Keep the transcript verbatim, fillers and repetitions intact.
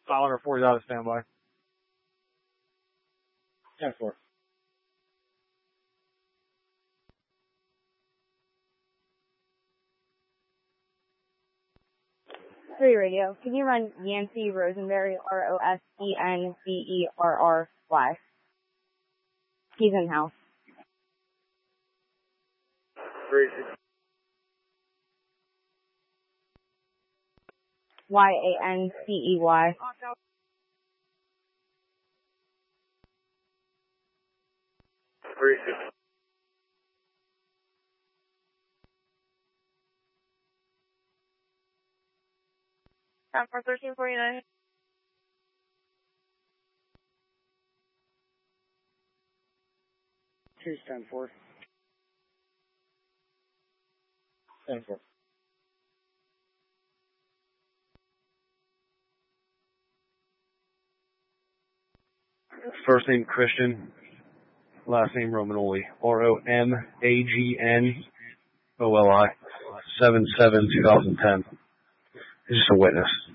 File number four is out of standby. ten four. Three radio. Can you run Yancey Rosenberry, R O S E N B E R R Y? He's in house. Three. Y A N C E Y. Three. Time for thirteen forty-nine. Choose ten four. ten four. First name Christian, last name Romanoli. R O M A G N O L I. seven seven two thousand ten. He's just a witness.